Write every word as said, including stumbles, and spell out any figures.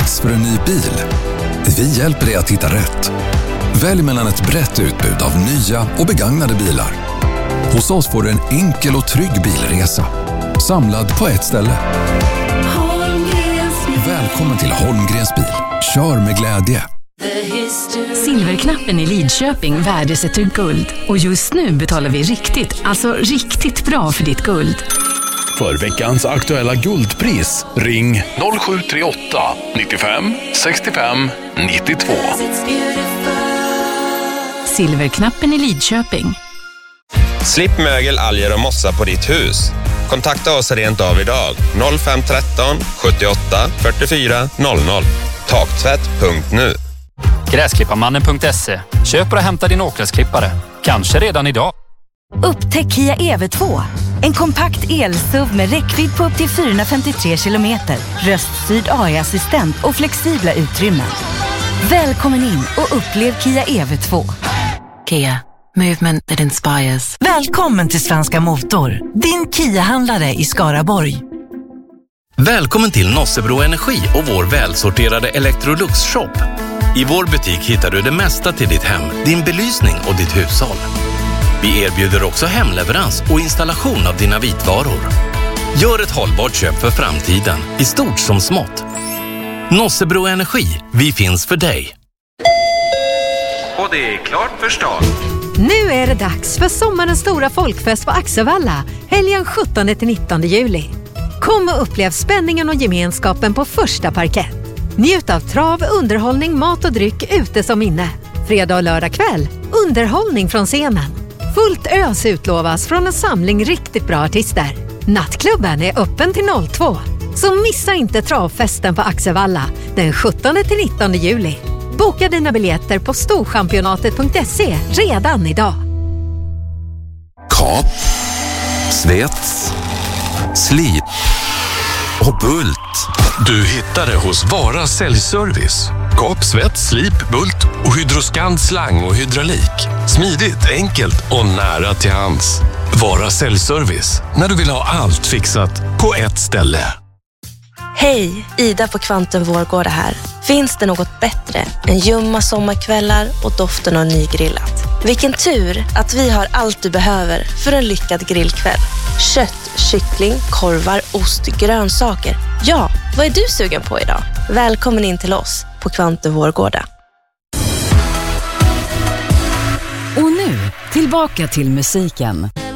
dags för en ny bil? Vi hjälper dig att hitta rätt. Välj mellan ett brett utbud av nya och begagnade bilar. Hos oss får du en enkel och trygg bilresa, samlad på ett ställe. Välkommen till Holmgrens bil. Kör med glädje. Silverknappen i Lidköping värdesätter guld. Och just nu betalar vi riktigt, alltså riktigt bra för ditt guld. För veckans aktuella guldpris, ring noll sju tre åtta nittiofem sextiofem nittiotvå. Silverknappen i Lidköping. Slipp mögel, alger och mossa på ditt hus. Kontakta oss rent av idag. noll fem ett tre sjuttioåtta fyrtiofyra noll noll. Taktvätt punkt nu. Gräsklipparmannen punkt se. Köp och hämta din åkgräsklippare. Kanske redan idag. Upptäck Kia E V två. En kompakt el-S U V med räckvidd på upp till fyrahundrafemtiotre kilometer. Röststyrd A I-assistent och flexibla utrymmen. Välkommen in och upplev Kia E V två. Kia. Movement that inspires. Välkommen till Svenska Motor. Din Kia-handlare i Skaraborg. Välkommen till Nossebro Energi och vår välsorterade Electrolux-shop. I vår butik hittar du det mesta till ditt hem, din belysning och ditt hushåll. Vi erbjuder också hemleverans och installation av dina vitvaror. Gör ett hållbart köp för framtiden, i stort som smått. Nossebro Energi, vi finns för dig. Och det är klart för start. Nu är det dags för sommarens stora folkfest på Axevalla, helgen sjuttonde till nittonde juli. Kom och upplev spänningen och gemenskapen på första parkett. Njut av trav, underhållning, mat och dryck ute som inne. Fredag och lördag kväll, underhållning från scenen. Fullt ös utlovas från en samling riktigt bra artister. Nattklubben är öppen till noll två. Så missa inte travfesten på Axevalla den sjuttonde till nittonde juli. Boka dina biljetter på storchampionatet punkt se redan idag. Kap, svets, slip och bult. Du hittar det hos Vara Säljservice. Kap, svett, slip, bult och Hydroscan slang och hydraulik. Smidigt, enkelt och nära till hands. Vara Säljservice. När du vill ha allt fixat på ett ställe. Hej, Ida på Kvantum Vårgårda här. Finns det något bättre än ljumma sommarkvällar och doften av nygrillat? Vilken tur att vi har allt du behöver för en lyckad grillkväll. Kött, kyckling, korvar, ost, grönsaker. Ja, vad är du sugen på idag? Välkommen in till oss på Kvantum Vårgårda. Och nu, tillbaka till musiken.